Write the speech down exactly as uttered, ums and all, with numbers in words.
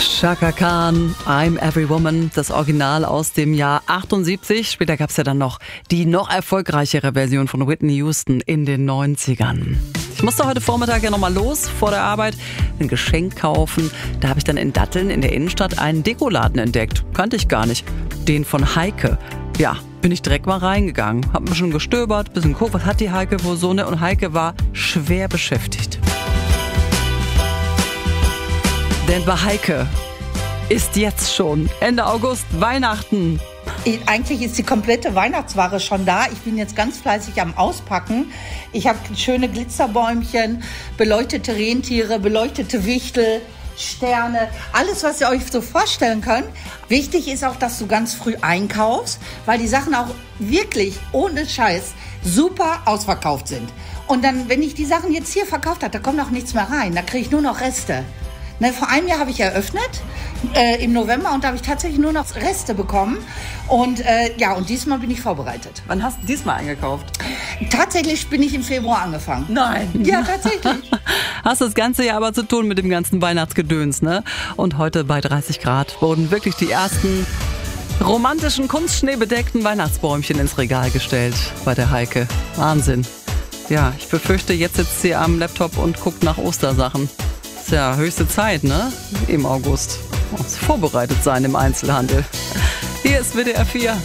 Chaka Khan, I'm Every Woman, das Original aus dem Jahr achtundsiebzig. Später gab es ja dann noch die noch erfolgreichere Version von Whitney Houston in den neunzigern. Ich musste heute Vormittag ja nochmal los vor der Arbeit, ein Geschenk kaufen. Da habe ich dann in Datteln in der Innenstadt einen Dekoladen entdeckt. Kannte ich gar nicht. Den von Heike. Ja, bin ich direkt mal reingegangen. Hab ein bisschen gestöbert, bisschen geguckt, was hat die Heike wohl so, ne? Und Heike war schwer beschäftigt. Denn bei Heike ist jetzt schon Ende August Weihnachten. Eigentlich ist die komplette Weihnachtsware schon da. Ich bin jetzt ganz fleißig am Auspacken. Ich habe schöne Glitzerbäumchen, beleuchtete Rentiere, beleuchtete Wichtel, Sterne, alles, was ihr euch so vorstellen könnt. Wichtig ist auch, dass du ganz früh einkaufst, weil die Sachen auch wirklich ohne Scheiß super ausverkauft sind. Und dann, wenn ich die Sachen jetzt hier verkauft habe, da kommt auch nichts mehr rein. Da kriege ich nur noch Reste. Ne, vor einem Jahr habe ich eröffnet, äh, im November, und da habe ich tatsächlich nur noch Reste bekommen. Und äh, ja, und diesmal bin ich vorbereitet. Wann hast du diesmal eingekauft? Tatsächlich bin ich im Februar angefangen. Nein. Ja, tatsächlich. Hast das ganze Jahr aber zu tun mit dem ganzen Weihnachtsgedöns, ne? Und heute bei dreißig Grad wurden wirklich die ersten romantischen, kunstschneebedeckten Weihnachtsbäumchen ins Regal gestellt bei der Heike. Wahnsinn. Ja, ich befürchte, jetzt sitzt sie am Laptop und guckt nach Ostersachen. Ist ja höchste Zeit, ne? Im August. Muss vorbereitet sein im Einzelhandel. Hier ist W D R vier.